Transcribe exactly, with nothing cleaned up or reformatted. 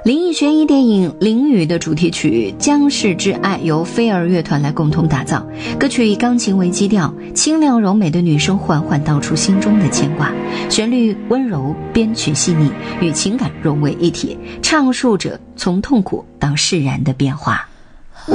灵异悬疑电影《灵雨》的主题曲《将逝之爱》由飞儿乐团来共同打造。歌曲以钢琴为基调，清亮柔美的女声缓缓道出心中的牵挂，旋律温柔，编曲细腻，与情感融为一体，唱述着从痛苦到释然的变化。